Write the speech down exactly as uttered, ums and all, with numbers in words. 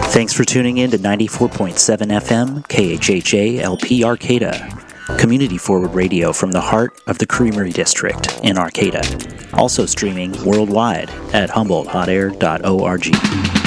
Thanks for tuning in to ninety-four point seven F M K H H A L P Arcata, community forward radio from the heart of the Creamery District in Arcata. Also streaming worldwide at humboldt hot air dot org.